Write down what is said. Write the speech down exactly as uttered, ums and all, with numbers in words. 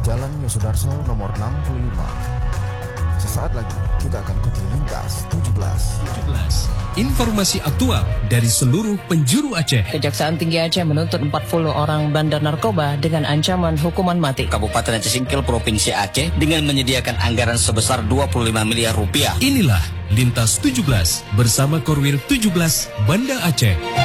Jalan Yosudarso nomor enam puluh lima. Sesaat lagi kita akan ikuti Lintas tujuh belas. tujuh belas. Informasi aktual dari seluruh penjuru Aceh. Kejaksaan Tinggi Aceh menuntut empat puluh orang bandar narkoba dengan ancaman hukuman mati. Kabupaten Aceh Singkil Provinsi Aceh dengan menyediakan anggaran sebesar dua puluh lima miliar rupiah. Inilah Lintas tujuh belas bersama Korwil tujuh belas Banda Aceh.